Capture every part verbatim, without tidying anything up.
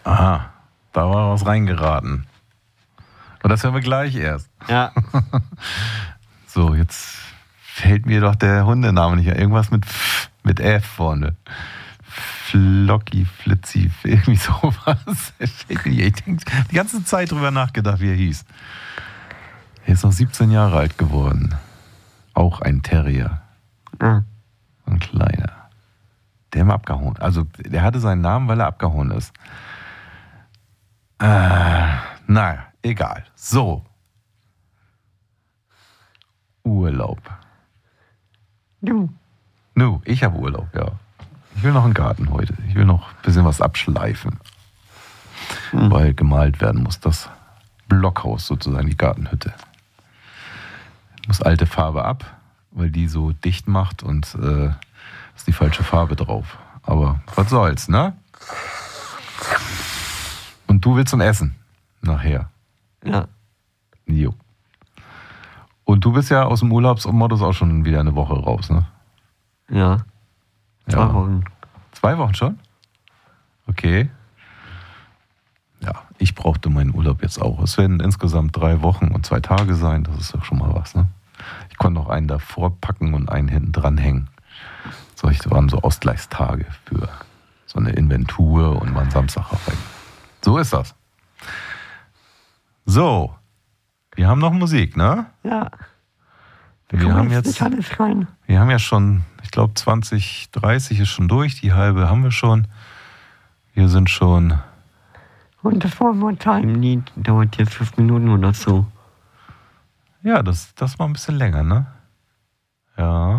Aha, da war was reingeraten. Und das hören wir gleich erst. Ja. So, jetzt fällt mir doch der Hundename nicht. Irgendwas mit F, mit F vorne. Flocki, Flitzi, irgendwie sowas. Ich denke die ganze Zeit drüber nachgedacht, wie er hieß. Er ist noch siebzehn Jahre alt geworden. Auch ein Terrier. Ja. Ein kleiner. Der immer abgehauen. Also, der hatte seinen Namen, weil er abgehauen ist. Äh, naja, egal. So. Urlaub. Du. Nu, ich habe Urlaub, ja. Ich will noch einen Garten heute. Ich will noch ein bisschen was abschleifen. Hm. Weil gemalt werden muss. Das Blockhaus sozusagen, die Gartenhütte. Muss alte Farbe ab, weil die so dicht macht und äh, ist die falsche Farbe drauf. Aber was soll's, ne? Und du willst zum Essen nachher. Ja. Jo. Und du bist ja aus dem Urlaubsmodus auch schon wieder eine Woche raus, ne? Ja. Zwei Ja. Wochen. Zwei Wochen schon? Okay. Ja, ich brauchte meinen Urlaub jetzt auch. Es werden insgesamt drei Wochen und zwei Tage sein. Das ist doch schon mal was, ne? Ich konnte noch einen davor packen und einen hinten dran hängen. So, das waren so Ausgleichstage für so eine Inventur und mal einen Samstag arbeiten. So ist das. So, wir haben noch Musik, ne? Ja. Wir haben jetzt, nicht alles rein. wir haben ja schon, ich glaube zwanzig dreißig ist schon durch, die halbe haben wir schon. Wir sind schon... Und das One More Time Lied dauert jetzt fünf Minuten oder so. Ja, das, das war ein bisschen länger, ne? Ja.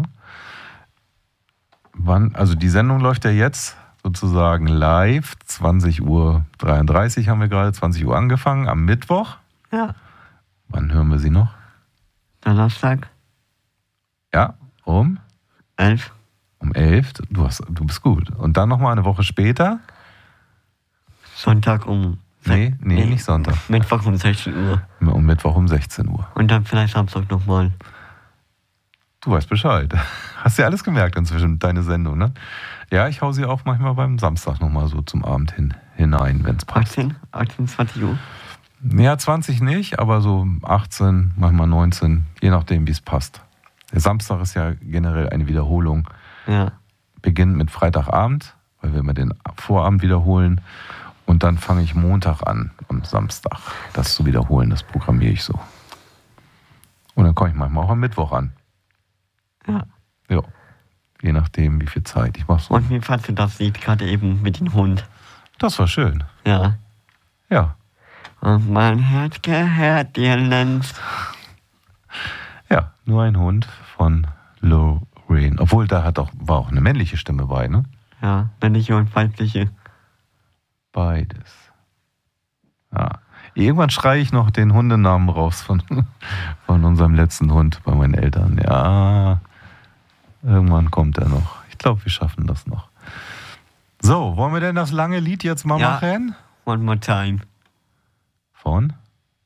Wann, also die Sendung läuft ja jetzt sozusagen live. zwanzig Uhr dreiunddreißig haben wir gerade, zwanzig Uhr angefangen, am Mittwoch. Ja. Wann hören wir sie noch? Donnerstag. Ja, um? Elf. Um elf. Du, hast, du bist gut. Und dann nochmal eine Woche später? Sonntag um... Nee, nee, nee, nicht Sonntag. Mittwoch um sechzehn Uhr. Um Mittwoch um sechzehn Uhr. Und dann vielleicht Samstag nochmal. Du weißt Bescheid. Hast ja alles gemerkt inzwischen, deine Sendung, ne? Ja, ich hau sie auch manchmal beim Samstag nochmal so zum Abend hin, hinein, wenn es passt. achtzehn, achtzehn, zwanzig Uhr? Ja, zwanzig nicht, aber so achtzehn, manchmal neunzehn, je nachdem, wie es passt. Der Samstag ist ja generell eine Wiederholung. Ja. Beginnt mit Freitagabend, weil wir immer den Vorabend wiederholen. Und dann fange ich Montag an, am Samstag, das zu wiederholen. Das programmiere ich so. Und dann komme ich manchmal auch am Mittwoch an. Ja. Ja. Je nachdem, wie viel Zeit ich mache. So. Und wie fandst du das Lied gerade eben mit dem Hund? Das war schön. Ja. Ja. Und mein Herz gehört dir, Lenz. Ja, nur ein Hund von Lorraine. Obwohl, da hat auch, war auch eine männliche Stimme bei, ne? Ja, männliche und weibliche. Beides. Ja. Irgendwann schreie ich noch den Hundenamen raus von, von unserem letzten Hund bei meinen Eltern. Ja, irgendwann kommt er noch. Ich glaube, wir schaffen das noch. So, wollen wir denn das lange Lied jetzt mal Ja. machen? One More Time. Von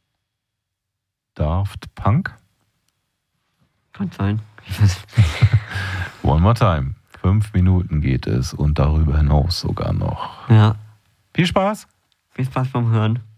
Daft Punk? Kann sein. One More Time. Fünf Minuten geht es und darüber hinaus sogar noch. Ja. Viel Spaß! Viel Spaß beim Hören.